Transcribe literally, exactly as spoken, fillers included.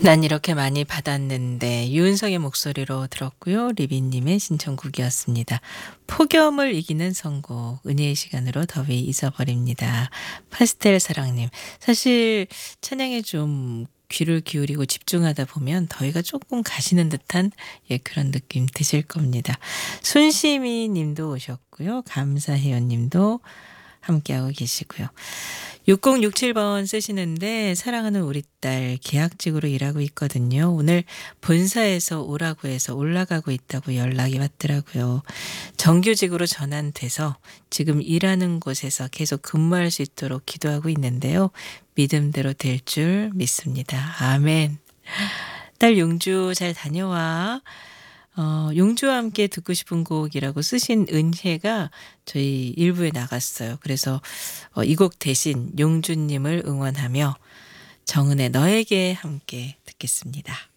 난 이렇게 많이 받았는데 유은성의 목소리로 들었고요. 리비님의 신청곡이었습니다. 폭염을 이기는 선곡 은혜의 시간으로 더위 잊어버립니다. 파스텔 사랑님 사실 찬양에 좀 귀를 기울이고 집중하다 보면 더위가 조금 가시는 듯한 예, 그런 느낌 드실 겁니다. 순심이 님도 오셨고요. 감사해요 님도 함께하고 계시고요. 육공육칠 번 쓰시는데 사랑하는 우리 딸 계약직으로 일하고 있거든요. 오늘 본사에서 오라고 해서 올라가고 있다고 연락이 왔더라고요. 정규직으로 전환돼서 지금 일하는 곳에서 계속 근무할 수 있도록 기도하고 있는데요. 믿음대로 될 줄 믿습니다. 아멘. 딸 용주 잘 다녀와. 어, 용주와 함께 듣고 싶은 곡이라고 쓰신 은혜가 저희 일부에 나갔어요. 그래서 어, 이 곡 대신 용주님을 응원하며 정은의 너에게 함께 듣겠습니다.